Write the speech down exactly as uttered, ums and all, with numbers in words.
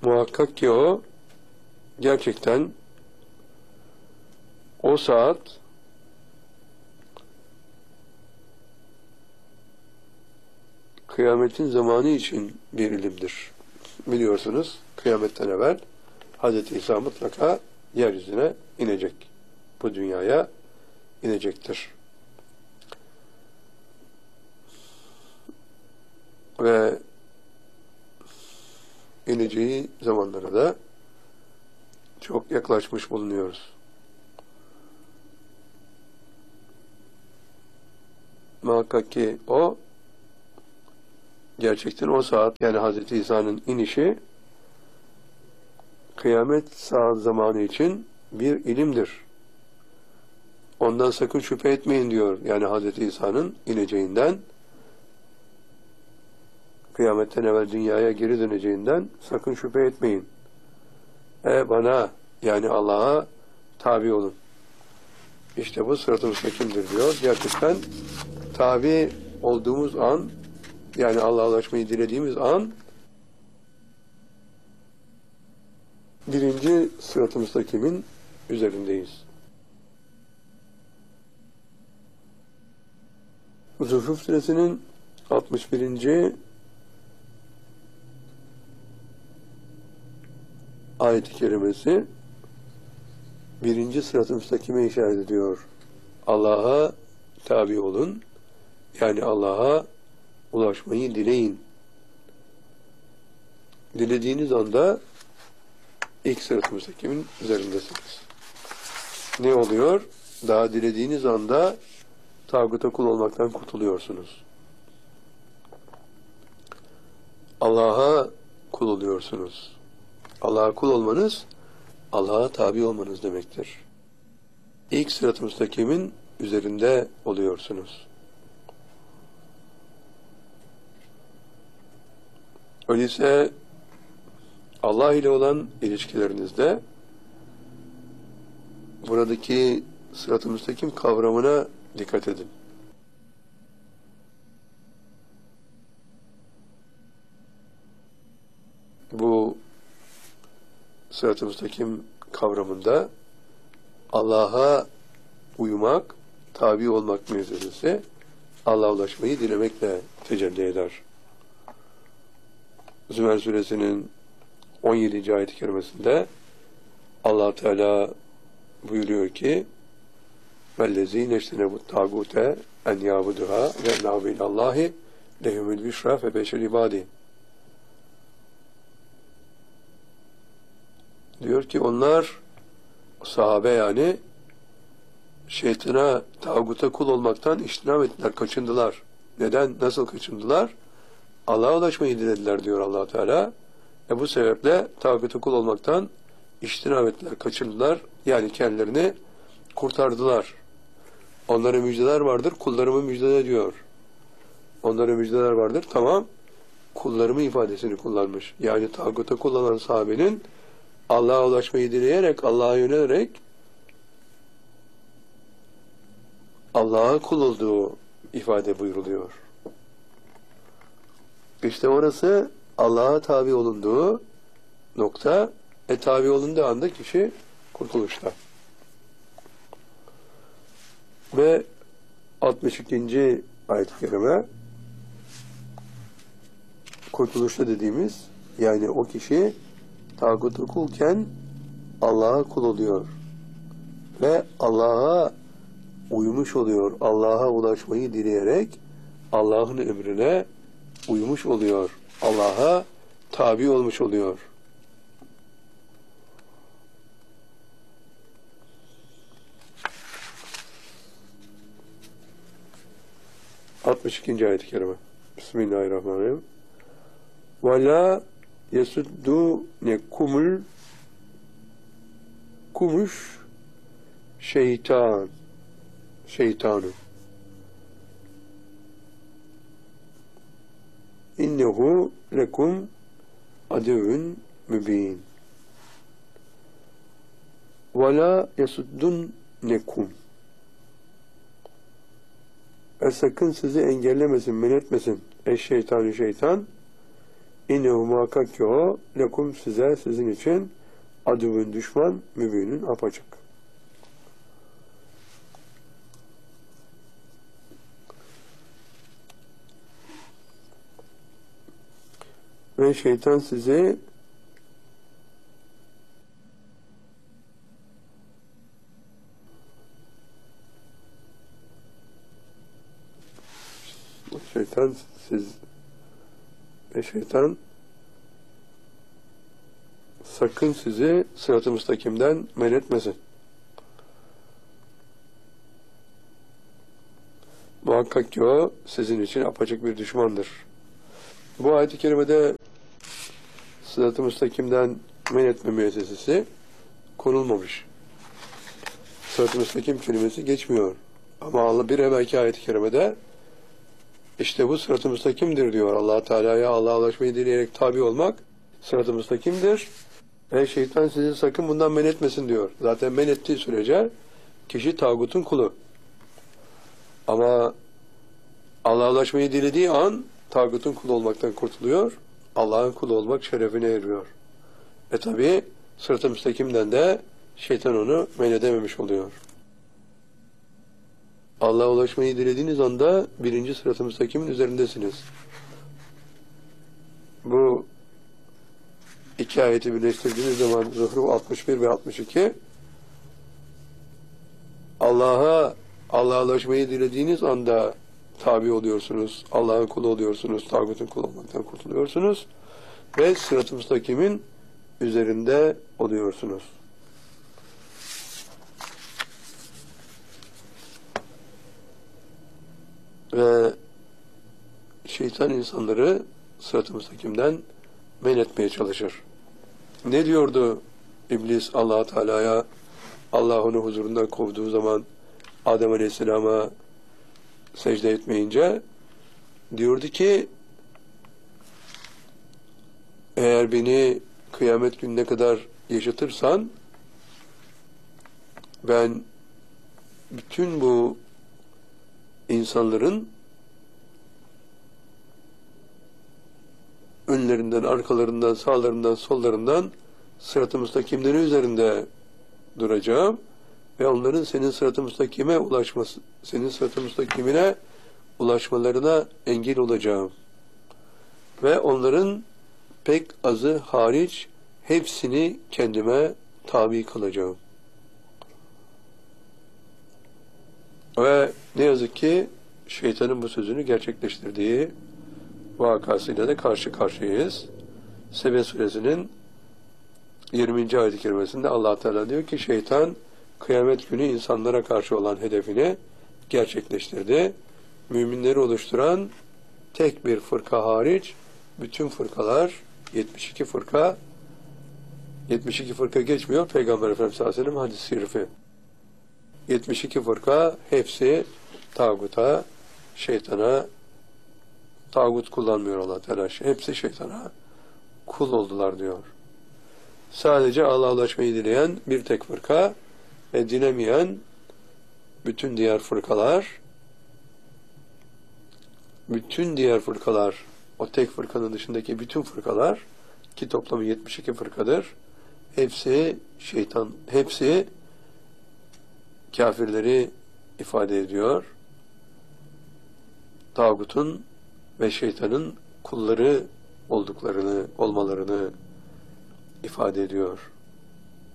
Muhakkak ki o gerçekten o saat kıyametin zamanı için bir ilimdir. Biliyorsunuz kıyametten evvel Hazreti İsa mutlaka yeryüzüne inecek. Bu dünyaya inecektir. Ve ineceği zamanlara da çok yaklaşmış bulunuyoruz. Muhakkak ki o gerçekten o saat, yani Hazreti İsa'nın inişi kıyamet saat zamanı için bir ilimdir. Ondan sakın şüphe etmeyin diyor. Yani Hazreti İsa'nın ineceğinden, kıyametten evvel dünyaya geri döneceğinden sakın şüphe etmeyin. E bana, yani Allah'a tabi olun. İşte bu sırat-ı müstakimdir diyor. Gerçekten tabi olduğumuz an, yani Allah'a ulaşmayı dilediğimiz an birinci sırat-ı müstakimin üzerindeyiz. Zuhruf suresinin altmış birinci ayet-i kerimesi birinci sırat-ı müstakime işaret ediyor. Allah'a tabi olun, yani Allah'a ulaşmayı dileyin. Dilediğiniz anda ilk sırat-ı müstakimin üzerindesiniz. Ne oluyor? Daha dilediğiniz anda tağuta kul olmaktan kurtuluyorsunuz. Allah'a kul oluyorsunuz. Allah'a kul olmanız, Allah'a tabi olmanız demektir. İlk sırat-ı müstakimin üzerinde oluyorsunuz. Öyleyse Allah ile olan ilişkilerinizde buradaki sırat-ı müstakim kavramına dikkat edin. Bu sırat-ı müstakim kavramında Allah'a uymak, tabi olmak mevzesi Allah'a ulaşmayı dilemekle tecelli eder. Zümer suresinin on yedinci ayet-i kerimesinde Allah Teala buyuruyor ki وَالَّذ۪ينَ اجْتَنَبُوا الطَّاغُوتَ اَنْ يَعْبُدُهَا وَاَنَّابُ اِلَى اللّٰهِ لَهُمُ الْبِشْرَى فَبَشِرْ عِبَادِهِ Diyor ki onlar, sahabe yani, şeytana, tağuta kul olmaktan iştinab ettiler, kaçındılar. Neden, nasıl kaçındılar? Allah'a ulaşmayı dilediler diyor Allah Teala. E bu sebeple tağuta kul olmaktan iştinab ettiler, kaçındılar. Yani kendilerini kurtardılar. Onlara müjdeler vardır, kullarımı müjdele diyor. Onlara müjdeler vardır, tamam. Kullarımı ifadesini kullanmış. Yani tağuta kul olan sahabenin Allah'a ulaşmayı dileyerek, Allah'a yönelerek Allah'a kul olduğu ifade buyruluyor. İşte orası Allah'a tabi olunduğu nokta, e tabi olunduğu anda kişi kurtuluşta. Ve altmış ikinci ayet-i kerime kurtuluşta dediğimiz, yani o kişi tağuta kulken Allah'a kul oluyor ve Allah'a uymuş oluyor. Allah'a ulaşmayı dileyerek Allah'ın emrine uymuş oluyor. Allah'a tabi olmuş oluyor. altmış ikinci ayet-i kerime. Bismillahirrahmanirrahim. Ve la yesuddunekumul kumuş şeytan şeytanı innehu lekum adevün mübin. Ve la yesuddunekum, ve sakın sizi engellemesin, men etmesin eş şeytanı şeytan İnnehu muhakkak ki o lekum size, sizin için aduvun düşman, mübinin apaçık. Ve şeytan sizi şeytan siz ve şeytan sakın sizi sırat-ı müstakimden men etmesin. Muhakkak ki o sizin için apaçık bir düşmandır. Bu ayet-i kerimede sırat-ı müstakimden men etme müessesesi konulmamış. Sırat-ı müstakim kelimesi geçmiyor. Ama Allah bir evvelki ayet-i kerimede işte bu sırat-ı müstakimdir diyor. Allah Teala'ya Allah'a ulaşmayı dileyerek tabi olmak sırat-ı müstakimdir. Ve şeytan sizi sakın bundan men etmesin diyor. Zaten men ettiği sürece kişi tağutun kulu. Ama Allah'a ulaşmayı dilediği an tağutun kulu olmaktan kurtuluyor. Allah'ın kulu olmak şerefine eriyor. E tabi sırat-ı müstakimden de şeytan onu men edememiş oluyor. Allah'a ulaşmayı dilediğiniz anda birinci sırat-ı müstakimin üzerindesiniz. Bu iki ayeti birleştirdiğiniz zaman Zuhruf altmış bir ve altmış iki Allah'a Allah'a ulaşmayı dilediğiniz anda tabi oluyorsunuz. Allah'ın kulu oluyorsunuz. Tağutun kulu olmaktan kurtuluyorsunuz. Ve sırat-ı müstakimin üzerinde oluyorsunuz. Ve şeytan insanları sırat-ı müstakimden men etmeye çalışır. Ne diyordu İblis Allah Teala'ya? Allah onu huzurundan kovduğu zaman Adem Aleyhisselam'a secde etmeyince diyordu ki eğer beni kıyamet gününe kadar yaşatırsan ben bütün bu insanların önlerinden, arkalarından, sağlarından, sollarından sırat-ı müstakimleri üzerinde duracağım ve onların senin sırat-ı müstakime ulaşması, senin sırat-ı müstakimine ulaşmalarına engel olacağım. Ve onların pek azı hariç hepsini kendime tabi kılacağım. Ve ne yazık ki şeytanın bu sözünü gerçekleştirdiği vakasıyla da karşı karşıyayız. Sebe suresinin yirminci ayet-i kerimesinde Allah Teala diyor ki şeytan kıyamet günü insanlara karşı olan hedefini gerçekleştirdi. Müminleri oluşturan tek bir fırka hariç bütün fırkalar yetmiş iki fırka yetmiş iki fırka geçmiyor. Peygamber Efendimiz sallallahu aleyhi ve sellem hadis-i şerifi. yetmiş iki fırka hepsi tağuta, şeytana, tağut kullanmıyor Allah Teala. Hepsi şeytana kul oldular diyor. Sadece Allah'a ulaşmayı dileyen bir tek fırka ve dilemeyen bütün diğer fırkalar bütün diğer fırkalar o tek fırkanın dışındaki bütün fırkalar ki toplamı yetmiş iki fırkadır. Hepsi şeytan, hepsi kafirleri ifade ediyor. Tağutun ve şeytanın kulları olduklarını, olmalarını ifade ediyor.